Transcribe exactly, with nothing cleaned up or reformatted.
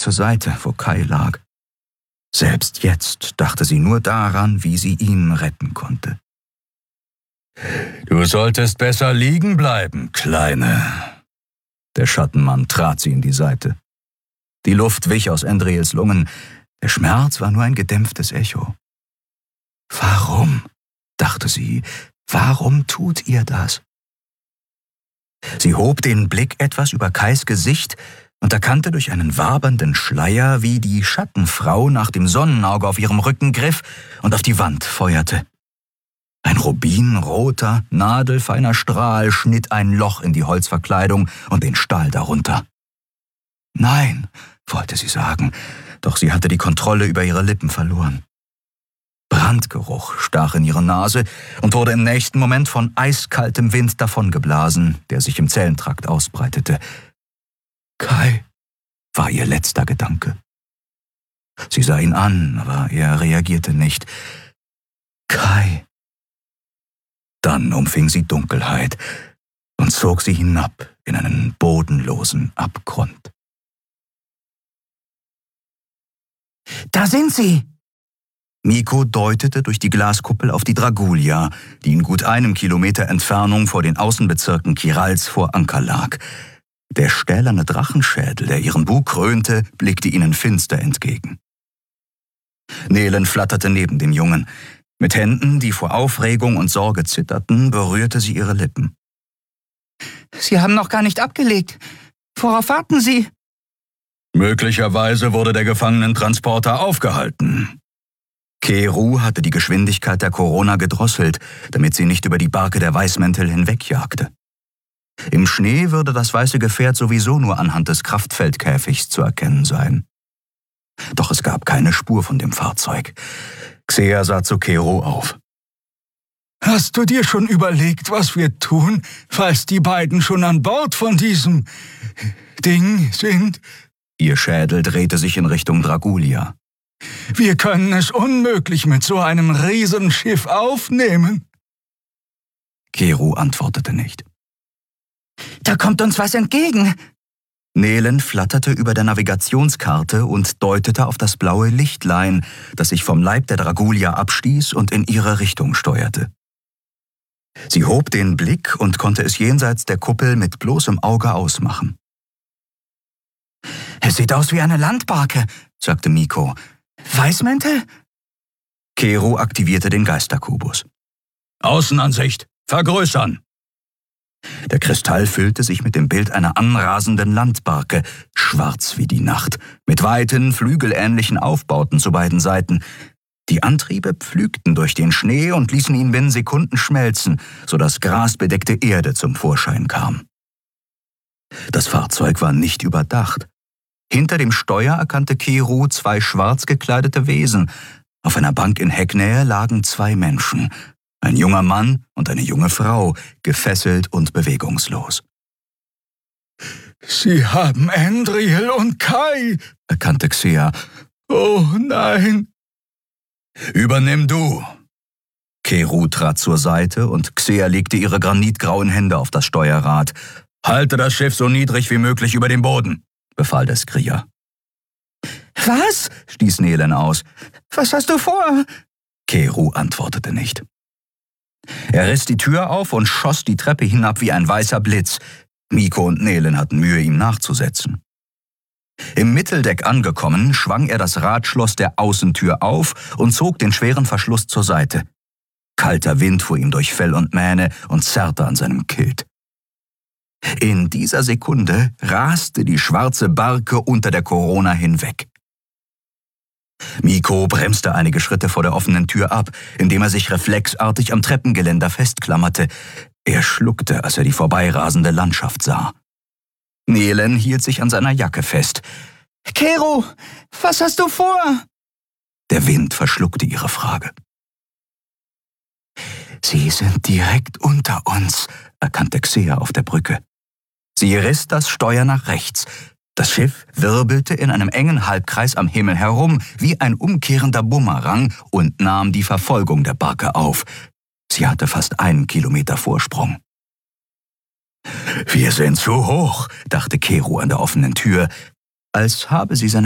zur Seite, wo Kai lag. Selbst jetzt dachte sie nur daran, wie sie ihn retten konnte. »Du solltest besser liegen bleiben, Kleine.« Der Schattenmann trat sie in die Seite. Die Luft wich aus Andriels Lungen. Der Schmerz war nur ein gedämpftes Echo. »Warum?« dachte sie. »Warum tut ihr das?« Sie hob den Blick etwas über Kais Gesicht und erkannte durch einen wabernden Schleier, wie die Schattenfrau nach dem Sonnenauge auf ihrem Rücken griff und auf die Wand feuerte. Ein rubinroter, nadelfeiner Strahl schnitt ein Loch in die Holzverkleidung und den Stahl darunter. »Nein«, wollte sie sagen, doch sie hatte die Kontrolle über ihre Lippen verloren. Brandgeruch stach in ihre Nase und wurde im nächsten Moment von eiskaltem Wind davongeblasen, der sich im Zellentrakt ausbreitete. »Kai«, war ihr letzter Gedanke. Sie sah ihn an, aber er reagierte nicht. »Kai«. Dann umfing sie Dunkelheit und zog sie hinab in einen bodenlosen Abgrund. »Da sind sie!« Mikko deutete durch die Glaskuppel auf die Dragulia, die in gut einem Kilometer Entfernung vor den Außenbezirken Kirals vor Anker lag. Der stählerne Drachenschädel, der ihren Bug krönte, blickte ihnen finster entgegen. Nelen flatterte neben dem Jungen. Mit Händen, die vor Aufregung und Sorge zitterten, berührte sie ihre Lippen. »Sie haben noch gar nicht abgelegt. Worauf warten Sie?« Möglicherweise wurde der Gefangenentransporter aufgehalten. Keru hatte die Geschwindigkeit der Corona gedrosselt, damit sie nicht über die Barke der Weißmäntel hinwegjagte. Im Schnee würde das weiße Gefährt sowieso nur anhand des Kraftfeldkäfigs zu erkennen sein. Doch es gab keine Spur von dem Fahrzeug. Xea sah zu Keru auf. »Hast du dir schon überlegt, was wir tun, falls die beiden schon an Bord von diesem Ding sind?« Ihr Schädel drehte sich in Richtung Dragulia. »Wir können es unmöglich mit so einem Riesenschiff aufnehmen.« Keru antwortete nicht. »Da kommt uns was entgegen!« Nelen flatterte über der Navigationskarte und deutete auf das blaue Lichtlein, das sich vom Leib der Dragulia abstieß und in ihre Richtung steuerte. Sie hob den Blick und konnte es jenseits der Kuppel mit bloßem Auge ausmachen. »Es sieht aus wie eine Landbarke«, sagte Mikko. »Weißmäntel?« Keru aktivierte den Geisterkubus. »Außenansicht, vergrößern!« Der Kristall füllte sich mit dem Bild einer anrasenden Landbarke, schwarz wie die Nacht, mit weiten, flügelähnlichen Aufbauten zu beiden Seiten. Die Antriebe pflügten durch den Schnee und ließen ihn binnen Sekunden schmelzen, sodass grasbedeckte Erde zum Vorschein kam. Das Fahrzeug war nicht überdacht. Hinter dem Steuer erkannte Keru zwei schwarz gekleidete Wesen. Auf einer Bank in Hecknähe lagen zwei Menschen. Ein junger Mann und eine junge Frau, gefesselt und bewegungslos. »Sie haben Andriel und Kai«, erkannte Xea. »Oh nein!« »Übernimm du!« Keru trat zur Seite und Xea legte ihre granitgrauen Hände auf das Steuerrad. »Halte das Schiff so niedrig wie möglich über dem Boden«, befahl der Skrier. »Was?« stieß Nelen aus. »Was hast du vor?« Keru antwortete nicht. Er riss die Tür auf und schoss die Treppe hinab wie ein weißer Blitz. Mikko und Nelen hatten Mühe, ihm nachzusetzen. Im Mitteldeck angekommen, schwang er das Radschloss der Außentür auf und zog den schweren Verschluss zur Seite. Kalter Wind fuhr ihm durch Fell und Mähne und zerrte an seinem Kilt. In dieser Sekunde raste die schwarze Barke unter der Corona hinweg. Mikko bremste einige Schritte vor der offenen Tür ab, indem er sich reflexartig am Treppengeländer festklammerte. Er schluckte, als er die vorbeirasende Landschaft sah. Nelen hielt sich an seiner Jacke fest. »Keru, was hast du vor?« Der Wind verschluckte ihre Frage. »Sie sind direkt unter uns«, erkannte Xea auf der Brücke. Sie riss das Steuer nach rechts. Das Schiff wirbelte in einem engen Halbkreis am Himmel herum, wie ein umkehrender Bumerang, und nahm die Verfolgung der Barke auf. Sie hatte fast einen Kilometer Vorsprung. »Wir sind zu hoch«, dachte Keru an der offenen Tür, als habe sie seine